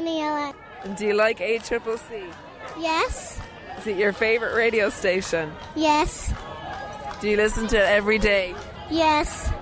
Daniela. And do you like ACCC? Yes. Is it your favourite radio station? Yes. Do you listen to it every day? Yes.